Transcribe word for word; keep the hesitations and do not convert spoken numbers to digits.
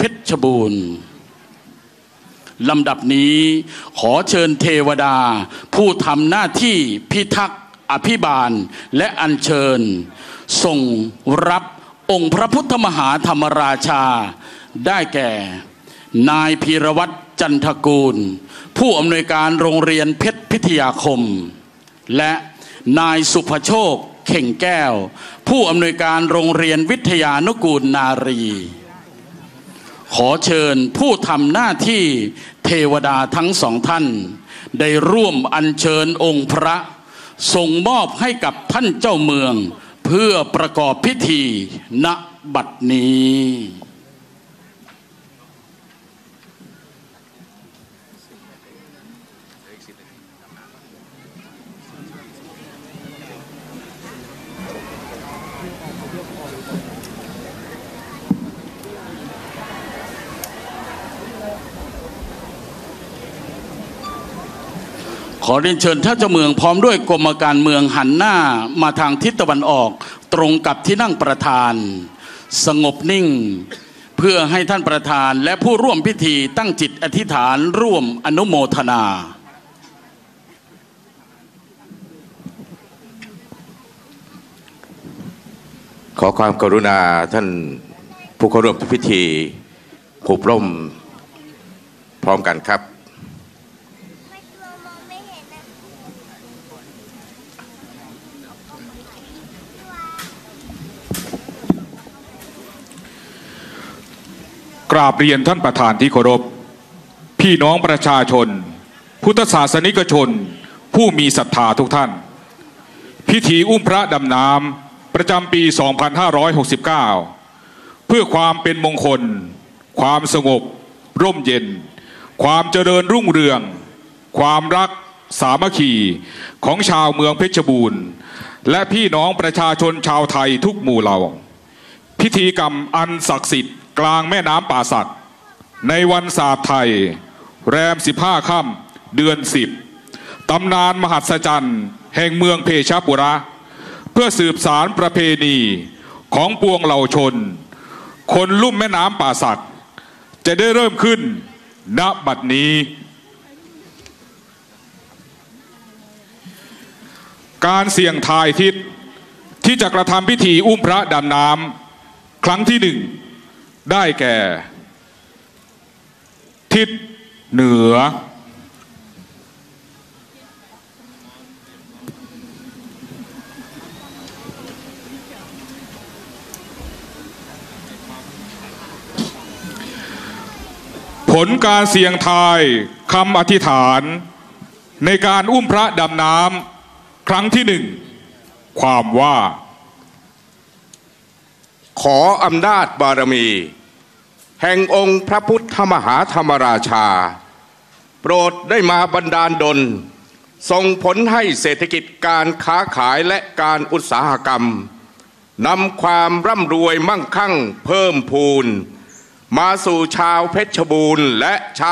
ชรบูรณ์ลำดับนี้ขอเชิญเทวดาผู้ทำหน้าที่พิทักษ์อภิบาลและอัญเชิญส่งรับองค์พระพุทธมหาธรรมราชาได้แก่นายพีรวัตรจันทกูลผู้อำนวยการโรงเรียนเพชรพิทยาคมและนายสุภโชคเข่งแก้วผู้อำนวยการโรงเรียนวิทยานุกูลนารีขอเชิญผู้ทำหน้าที่เทวดาทั้งสองท่านได้ร่วมอัญเชิญองค์พระส่งมอบให้กับท่านเจ้าเมืองเพื่อประกอบพิธีณบัดนี้ขอเรียนเชิญท่านเจ้าเมืองพร้อมด้วยกรมการเมืองหันหน้ามาทางทิศตะวันออกตรงกับที่นั่งประธานสงบนิ่งเพื่อให้ท่านประธานและผู้ร่วมพิธีตั้งจิตอธิษฐานร่วมอนุโมทนาขอความกรุณาท่านผู้เข้าร่วมพิธีผูกร่มพร้อมกันครับกราบเรียนท่านประธานที่เคารพพี่น้องประชาชนพุทธศาสนิกชนผู้มีศรัทธาทุกท่านพิธีอุ้มพระดำน้ำประจำปี สองพันห้าร้อยหกสิบเก้า เพื่อความเป็นมงคลความสงบร่มเย็นความเจริญรุ่งเรืองความรักสามัคคีของชาวเมืองเพชรบูรณ์และพี่น้องประชาชนชาวไทยทุกหมู่เหล่าพิธีกรรมอันศักดิ์สิทธิ์กลางแม่น้ำป่าสักในวันศาสตร์ไทยแรมสิบห้าค่ำเดือนสิบตำนานมหัศจรรย์แห่งเมืองเพชรบุรีเพื่อสืบสารประเพณีของปวงเหล่าชนคนลุ่มแม่น้ำป่าสักจะได้เริ่มขึ้นณบัดนี้การเสี่ยงทายทิศที่จะกระทำพิธีอุ้มพระดำน้ำครั้งที่หนึ่งได้แก่ทิศเหนือผลการเสี่ยงทายคำอธิษฐานในการอุ้มพระดำน้ำครั้งที่หนึ่งความว่าขออำนาจบารมีแห่งองค์พระพุทธมหาธรรมราชาโปรดได้มาบันดาลดลส่งผลให้เศรษฐกิจการค้าขายและการอุตสาหกรรมนำความร่ำรวยมั่งคั่งเพิ่มพูนมาสู่ชาวเพชรบูรณ์และชาว